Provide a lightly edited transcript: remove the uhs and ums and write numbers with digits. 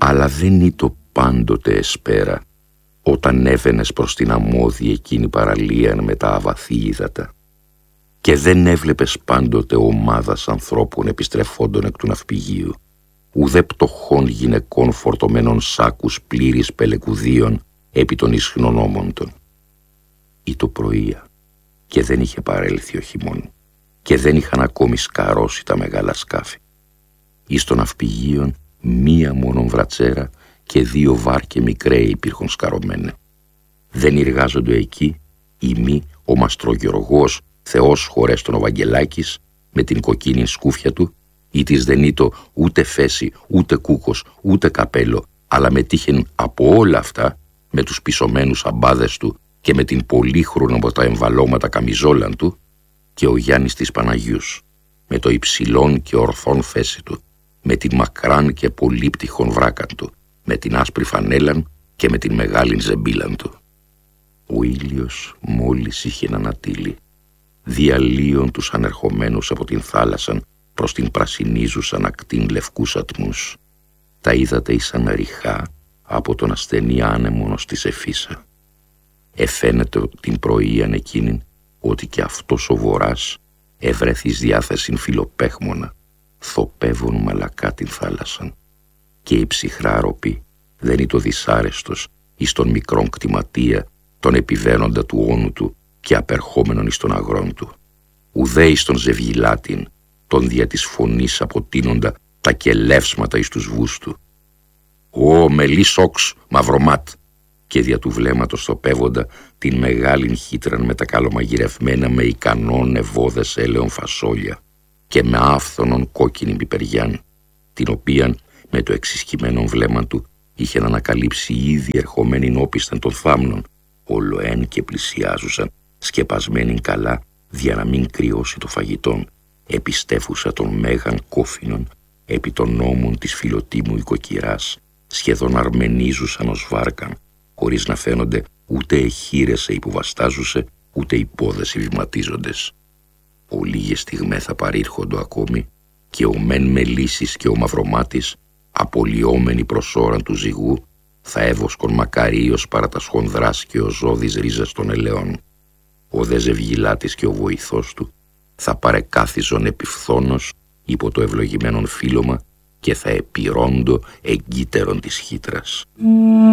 Αλλά δεν ήτο πάντοτε εσπέρα, όταν έβαινες προς την αμμώδη εκείνη παραλία με τα αβαθή ύδατα. Και δεν έβλεπες πάντοτε ομάδας ανθρώπων επιστρεφόντων εκ του ναυπηγείου, ουδέ πτωχών γυναικών φορτωμένων σάκους πλήρης πελεκουδίων επί των ισχνών όμοντων. Ήτο πρωία και δεν είχε παρέλθει ο χειμών και δεν είχαν ακόμη σκαρώσει τα μεγάλα σκάφη. Εις των ναυπηγείων μία μόνον βρατσέρα και 2 βάρκε μικρέ υπήρχον σκαρωμένα. Δεν εργάζονται εκεί ημί ο Μαστρογεωργός Θεός χωρέστον ο Βαγγελάκης με την κοκκίνη σκούφια του, ή της δεν ήτο ούτε φέση, ούτε κούκος, ούτε καπέλο, αλλά μετήχεν από όλα αυτά, με τους πισωμένους αμπάδες του και με την πολύχρονα από τα εμβαλώματα καμιζόλαν του, και ο Γιάννης της Παναγιούς, με το υψηλόν και ορθόν φέση του, με την μακράν και πολύπτυχον βράκαν του, με την άσπρη φανέλαν και με την μεγάλην ζεμπίλαν του. Ο ήλιος μόλις είχε ανατείλει, διαλύων τους ανερχομένους από την θάλασσαν προς την πρασινίζουσαν ακτήν λευκούς ατμούς. Τα είδατε ήσαν ριχά από τον ασθενή άνεμον ως της Εφίσα. Εφαίνεται την πρωίαν εκείνην ότι και αυτός ο βορράς ευρέθης διάθεσιν φιλοπέχμονα, θοπεύων μαλακά την θάλασσαν. Και η ψυχρά ροπή δεν είναι το δυσάρεστος εις τον μικρόν κτηματία, τον επιβαίνοντα του όνου του και απερχόμενον εις τον αγρόν του. Ουδέ εις τον ζευγιλάτην, τον δια της φωνής αποτείνοντα τα κελεύσματα εις τους βούς του. «Ω μελής όξ, μαυρομάτ», και δια του βλέμματος θοπεύοντα την μεγάλην χύτραν με τα καλομαγειρευμένα με ικανόν ευώδες έλεον φασόλια και με άφθονον κόκκινη πιπεριάν, την οποίαν με το εξισχυμένον βλέμμα του είχε να ανακαλύψει ήδη ερχομένην όπισθεν των θάμνων, ολοέν και πλησιάζουσαν, σκεπασμένην καλά, δια να μην κρυώσει το φαγητόν, επιστέφουσα των μέγαν κόφινων, επί των νόμων της φιλοτίμου οικοκυράς, σχεδόν αρμενίζουσαν ως βάρκαν, χωρίς να φαίνονται ούτε εχείρες υποβαστάζουσε, ούτε οι πόδες βηματίζοντες. Ολίγες στιγμές θα παρήρχοντο ακόμη, και ο μεν μελίσης και ο μαυρομάτης, απολυόμενοι προς ώραν του ζυγού, θα έβοσκον μακαρίως παρά τα σχονδράς και ο ζώδης ρίζας των ελαιών. Ο δε ζευγιλάτης και ο βοηθός του θα παρεκάθιζον επιφθόνος υπό το ευλογημένον φύλωμα και θα επιρρόντο εγκύτερον της χύτρας.